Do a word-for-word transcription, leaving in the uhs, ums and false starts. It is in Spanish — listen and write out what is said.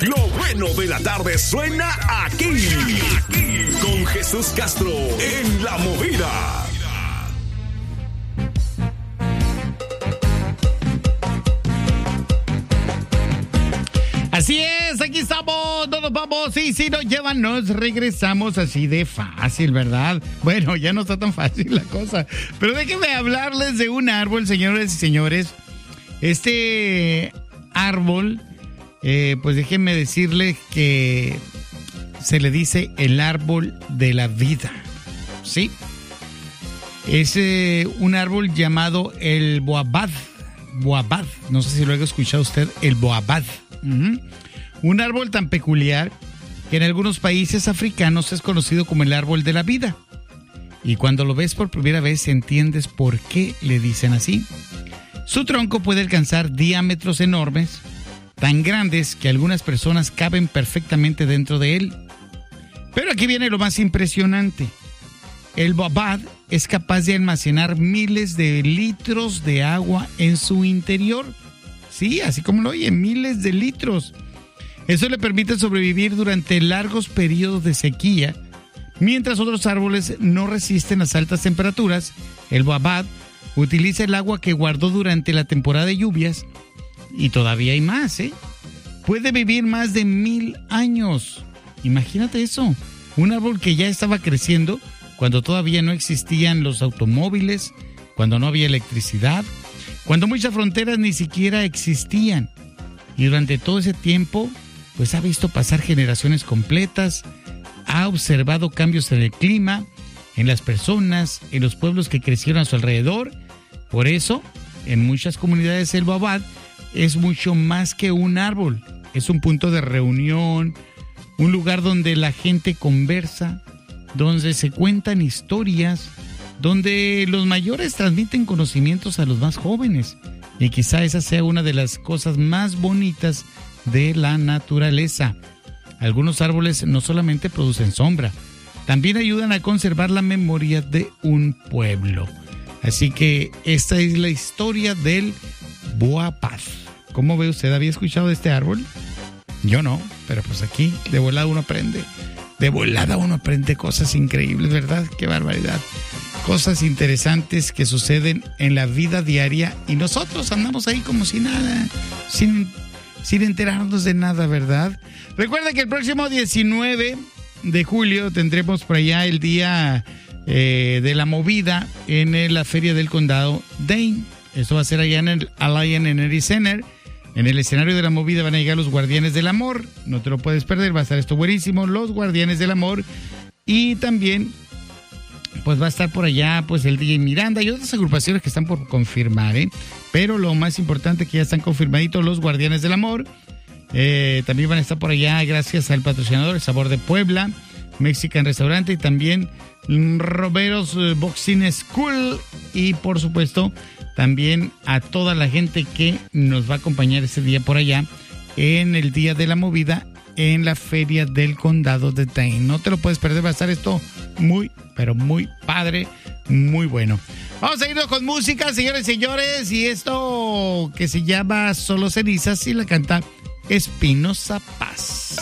Lo bueno de la tarde suena aquí. Aquí. Con Jesús Castro en La Movida. Así es, aquí estamos, no nos vamos y si nos llevan nos regresamos así de fácil, ¿verdad? Bueno, ya no está tan fácil la cosa, pero déjenme hablarles de un árbol, señores y señores. Este árbol, eh, pues déjenme decirles que se le dice el árbol de la vida, ¿sí? Es eh, un árbol llamado el boabad, boabad, no sé si lo ha escuchado usted, el boabad. Uh-huh. Un árbol tan peculiar que en algunos países africanos es conocido como el árbol de la vida. Y cuando lo ves por primera vez entiendes por qué le dicen así. Su tronco puede alcanzar diámetros enormes, tan grandes que algunas personas caben perfectamente dentro de él. Pero aquí viene lo más impresionante. El boabad es capaz de almacenar miles de litros de agua en su interior. Sí, así como lo oye, miles de litros. Eso le permite sobrevivir durante largos periodos de sequía. Mientras otros árboles no resisten las altas temperaturas, el boabad utiliza el agua que guardó durante la temporada de lluvias. Y todavía hay más, ¿eh? Puede vivir más de mil años. Imagínate eso. Un árbol que ya estaba creciendo cuando todavía no existían los automóviles, cuando no había electricidad, cuando muchas fronteras ni siquiera existían. Y durante todo ese tiempo, pues ha visto pasar generaciones completas, ha observado cambios en el clima, en las personas, en los pueblos que crecieron a su alrededor. Por eso, en muchas comunidades el boabad es mucho más que un árbol. Es un punto de reunión, un lugar donde la gente conversa, donde se cuentan historias, donde los mayores transmiten conocimientos a los más jóvenes. Y quizá esa sea una de las cosas más bonitas de la naturaleza. Algunos árboles no solamente producen sombra, también ayudan a conservar la memoria de un pueblo. Así que esta es la historia del boabad. ¿Cómo ve usted? ¿Había escuchado de este árbol? Yo no, pero pues aquí de volada uno aprende. De volada uno aprende cosas increíbles, ¿verdad? ¡Qué barbaridad! Cosas interesantes que suceden en la vida diaria y nosotros andamos ahí como si nada, sin, sin enterarnos de nada, ¿verdad? Recuerda que el próximo diecinueve de julio tendremos por allá el día eh, de la movida en la Feria del Condado Dane. Esto va a ser allá en el Alliance Energy Center. En el escenario de la movida van a llegar los Guardianes del Amor. No te lo puedes perder, va a estar esto buenísimo. Los Guardianes del Amor. Y también pues va a estar por allá pues el D J Miranda y otras agrupaciones que están por confirmar, ¿eh? Pero lo más importante que ya están confirmaditos los Guardianes del Amor. Eh, también van a estar por allá gracias al patrocinador El Sabor de Puebla, Mexican Restaurante y también Roberos Boxing School. Y por supuesto también a toda la gente que nos va a acompañar ese día por allá en el Día de la Movida en la Feria del Condado de Dane. No te lo puedes perder, va a estar esto muy, pero muy padre, muy bueno. Vamos a irnos con música, señores y señores, y esto que se llama Solo Cenizas y la canta Espinosa Paz.